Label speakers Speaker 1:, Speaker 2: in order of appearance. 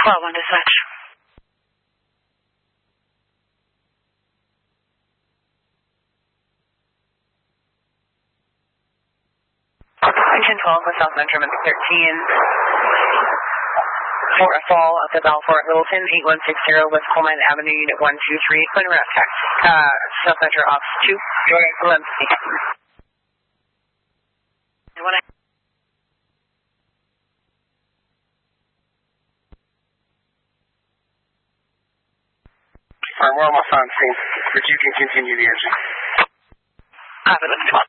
Speaker 1: 12 on dispatch. Engine 12 with South Metro Mid 13. For a fall at the Balfour at Littleton, 8160 West Coleman Avenue, Unit 123, Quinn Route Taxi. South Metro Ops 2, Valencia.
Speaker 2: We're almost on scene, but you can continue the engine.
Speaker 1: Copy, let's go.